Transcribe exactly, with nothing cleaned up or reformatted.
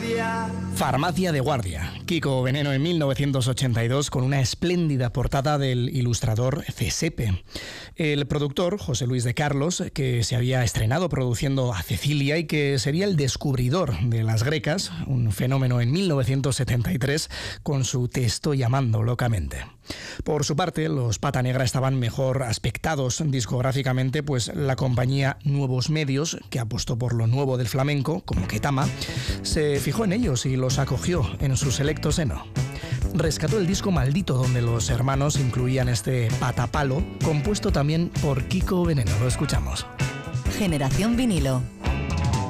guardia. Farmacia de guardia. Kiko Veneno en mil novecientos ochenta y dos con una espléndida portada del ilustrador Cesepe. El productor, José Luis de Carlos, que se había estrenado produciendo a Cecilia y que sería el descubridor de las grecas, un fenómeno en mil novecientos setenta y tres con su Te estoy amando locamente. Por su parte, los Pata Negra estaban mejor aspectados discográficamente, pues la compañía Nuevos Medios, que apostó por lo nuevo del flamenco, como Ketama, se fijó en ellos y los acogió en su selecto seno. Rescató el disco Maldito, donde los hermanos incluían este Patapalo, compuesto también por Kiko Veneno. Lo escuchamos. Generación Vinilo.